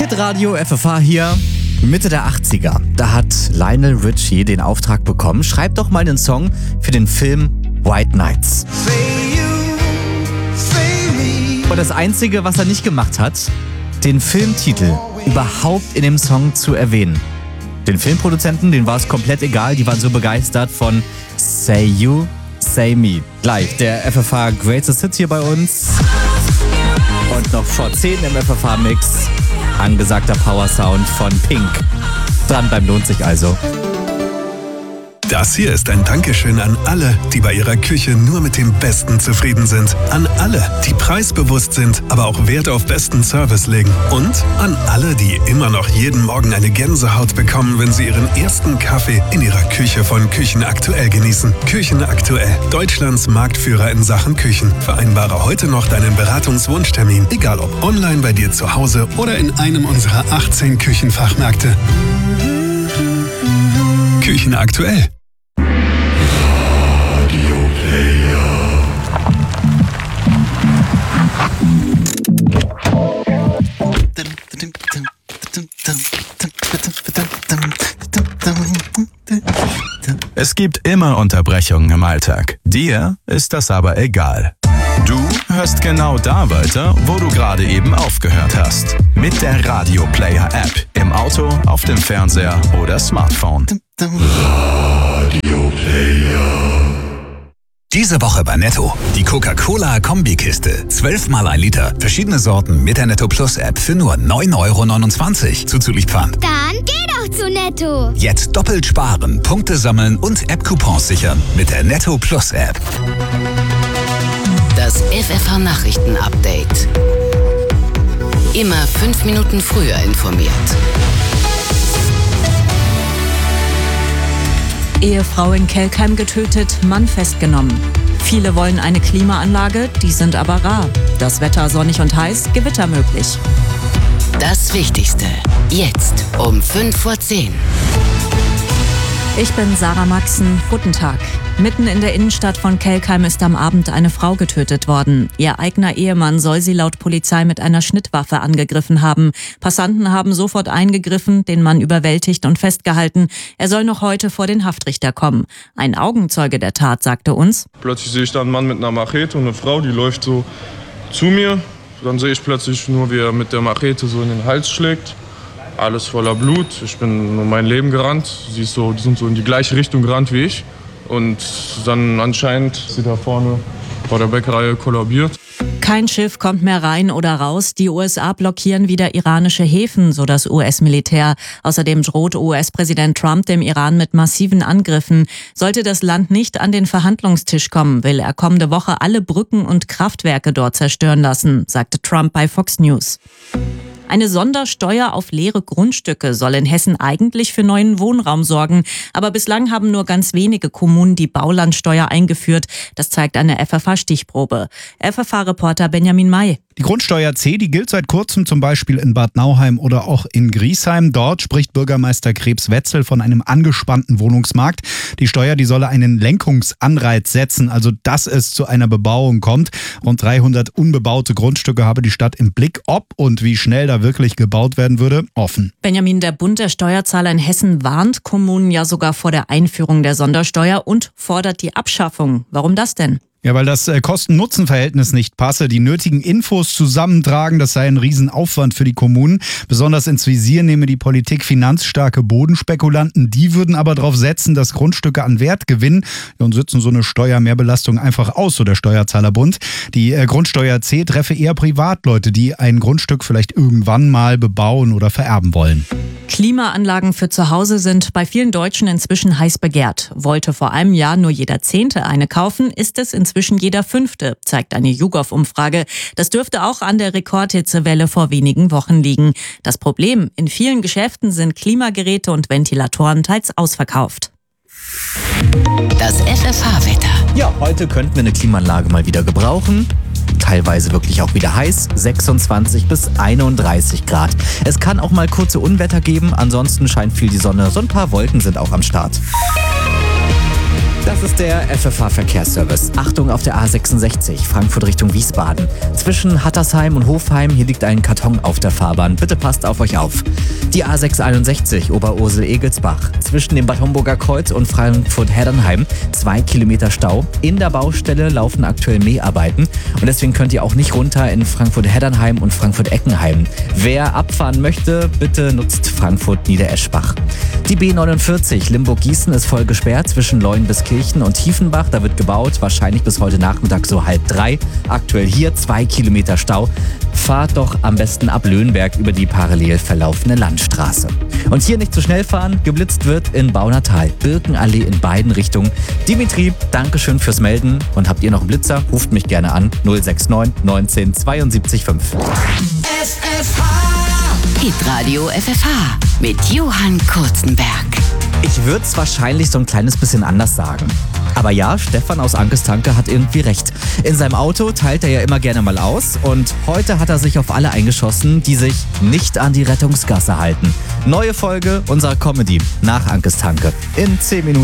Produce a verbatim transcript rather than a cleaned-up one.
Hitradio F F H hier. Mitte der achtziger, da hat Lionel Richie den Auftrag bekommen, schreib doch mal einen Song für den Film White Nights. Und das Einzige, was er nicht gemacht hat, den Filmtitel überhaupt in dem Song zu erwähnen. Den Filmproduzenten, denen war es komplett egal, die waren so begeistert von Say You, Say Me. Gleich der F F H Greatest Hits hier bei uns. Und noch vor zehn im F F H-Mix. Angesagter Power-Sound von Pink. Dranbleiben lohnt sich also. Das hier ist ein Dankeschön an alle, die bei ihrer Küche nur mit dem Besten zufrieden sind. An alle, die preisbewusst sind, aber auch Wert auf besten Service legen. Und an alle, die immer noch jeden Morgen eine Gänsehaut bekommen, wenn sie ihren ersten Kaffee in ihrer Küche von Küchen Aktuell genießen. Küchen Aktuell, Deutschlands Marktführer in Sachen Küchen. Vereinbare heute noch deinen Beratungswunschtermin, egal ob online bei dir zu Hause oder in einem unserer achtzehn Küchenfachmärkte. Küchen Aktuell. Es gibt immer Unterbrechungen im Alltag. Dir ist das aber egal. Du hörst genau da weiter, wo du gerade eben aufgehört hast. Mit der Radio Player App. Im Auto, auf dem Fernseher oder Smartphone. Radio Player. Diese Woche bei Netto. Die Coca-Cola-Kombikiste. zwölfmal ein Liter. Verschiedene Sorten mit der Netto Plus App für nur neun Euro neunundzwanzig. Zuzüglich Pfand. Dann geh doch zu Netto. Jetzt doppelt sparen, Punkte sammeln und App-Coupons sichern mit der Netto Plus App. Das F F H-Nachrichten-Update. Immer fünf Minuten früher informiert. Ehefrau in Kelkheim getötet, Mann festgenommen. Viele wollen eine Klimaanlage, die sind aber rar. Das Wetter sonnig und heiß, Gewitter möglich. Das Wichtigste, jetzt um fünf vor zehn. Ich bin Sarah Maxen, guten Tag. Mitten in der Innenstadt von Kelkheim ist am Abend eine Frau getötet worden. Ihr eigener Ehemann soll sie laut Polizei mit einer Schnittwaffe angegriffen haben. Passanten haben sofort eingegriffen, den Mann überwältigt und festgehalten. Er soll noch heute vor den Haftrichter kommen. Ein Augenzeuge der Tat sagte uns: Plötzlich sehe ich da einen Mann mit einer Machete und eine Frau, die läuft so zu mir. Dann sehe ich plötzlich nur, wie er mit der Machete so in den Hals schlägt. Alles voller Blut. Ich bin um mein Leben gerannt. Sie ist so, die sind so in die gleiche Richtung gerannt wie ich. Und dann anscheinend ist sie da vorne vor der Bäckerei kollabiert. Kein Schiff kommt mehr rein oder raus. Die U S A blockieren wieder iranische Häfen, so das U S-Militär. Außerdem droht U S-Präsident Trump dem Iran mit massiven Angriffen. Sollte das Land nicht an den Verhandlungstisch kommen, will er kommende Woche alle Brücken und Kraftwerke dort zerstören lassen, sagte Trump bei Fox News. Eine Sondersteuer auf leere Grundstücke soll in Hessen eigentlich für neuen Wohnraum sorgen. Aber bislang haben nur ganz wenige Kommunen die Baulandsteuer eingeführt. Das zeigt eine F F H-Stichprobe. F F H-Reporter Benjamin May. Die Grundsteuer C, die gilt seit kurzem zum Beispiel in Bad Nauheim oder auch in Griesheim. Dort spricht Bürgermeister Krebs-Wetzel von einem angespannten Wohnungsmarkt. Die Steuer, die solle einen Lenkungsanreiz setzen, also dass es zu einer Bebauung kommt. Rund dreihundert unbebaute Grundstücke habe die Stadt im Blick. Ob und wie schnell da wirklich gebaut werden würde, offen. Benjamin, der Bund der Steuerzahler in Hessen warnt Kommunen ja sogar vor der Einführung der Sondersteuer und fordert die Abschaffung. Warum das denn? Ja, weil das Kosten-Nutzen-Verhältnis nicht passe. Die nötigen Infos zusammentragen, das sei ein Riesenaufwand für die Kommunen. Besonders ins Visier nehme die Politik finanzstarke Bodenspekulanten. Die würden aber darauf setzen, dass Grundstücke an Wert gewinnen und sitzen so eine Steuermehrbelastung einfach aus, so der Steuerzahlerbund. Die Grundsteuer C treffe eher Privatleute, die ein Grundstück vielleicht irgendwann mal bebauen oder vererben wollen. Klimaanlagen für zu Hause sind bei vielen Deutschen inzwischen heiß begehrt. Wollte vor einem Jahr nur jeder Zehnte eine kaufen, ist es inzwischen jeder Fünfte, zeigt eine YouGov-Umfrage. Das dürfte auch an der Rekordhitzewelle vor wenigen Wochen liegen. Das Problem: In vielen Geschäften sind Klimageräte und Ventilatoren teils ausverkauft. Das F F H-Wetter. Ja, heute könnten wir eine Klimaanlage mal wieder gebrauchen. Teilweise wirklich auch wieder heiß, sechsundzwanzig bis einunddreißig Grad. Es kann auch mal kurze Unwetter geben, ansonsten scheint viel die Sonne. So ein paar Wolken sind auch am Start. Das ist der F F H-Verkehrsservice. Achtung auf der A sechsundsechzig, Frankfurt Richtung Wiesbaden. Zwischen Hattersheim und Hofheim, hier liegt ein Karton auf der Fahrbahn. Bitte passt auf euch auf. Die A sechshunderteinundsechzig, Oberursel-Egelsbach. Zwischen dem Bad Homburger Kreuz und Frankfurt-Heddernheim, zwei Kilometer Stau. In der Baustelle laufen aktuell Mäharbeiten und deswegen könnt ihr auch nicht runter in Frankfurt-Heddernheim und Frankfurt-Eckenheim. Wer abfahren möchte, bitte nutzt Frankfurt-Niedereschbach. Die B neunundvierzig, Limburg-Gießen, ist voll gesperrt zwischen Leuenbiskirchen und Tiefenbach. Da wird gebaut, wahrscheinlich bis heute Nachmittag so halb drei. Aktuell hier zwei Kilometer Stau. Fahrt doch am besten ab Löhnberg über die parallel verlaufende Landstraße. Und hier nicht zu schnell fahren, geblitzt wird in Baunatal, Birkenallee in beiden Richtungen. Dimitri, Dankeschön fürs Melden. Und habt ihr noch einen Blitzer? Ruft mich gerne an. null sechs neun neunzehn zweiundsiebzig fünf. F F H. Hitradio F F H mit Johann Kurzenberg. Ich würde es wahrscheinlich so ein kleines bisschen anders sagen. Aber ja, Stefan aus Ankestanke hat irgendwie recht. In seinem Auto teilt er ja immer gerne mal aus und heute hat er sich auf alle eingeschossen, die sich nicht an die Rettungsgasse halten. Neue Folge unserer Comedy nach Ankestanke in zehn Minuten.